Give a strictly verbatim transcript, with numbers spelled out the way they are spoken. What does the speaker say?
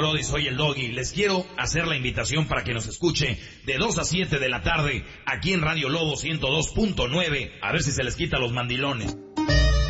Brody, soy el Doggy. Les quiero hacer la invitación para que nos escuche de dos a siete de la tarde aquí en Radio Lobo ciento dos punto nueve. A ver si se les quita los mandilones.